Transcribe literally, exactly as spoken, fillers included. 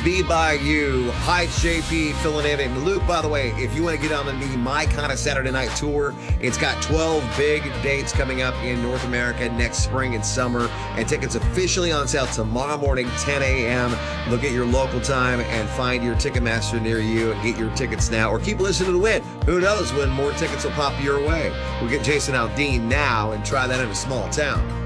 Be By You. Hi, it's J P filling in. And Luke, by the way, if you want to get on the My Kind of Saturday Night Tour, it's got twelve big dates coming up in North America next spring and summer. And tickets officially on sale tomorrow morning, ten a.m. Look at your local time and find your Ticketmaster near you and get your tickets now. Or keep listening to Win. Who knows when more tickets will pop your way. We'll get Jason Aldean now and try that in a small town.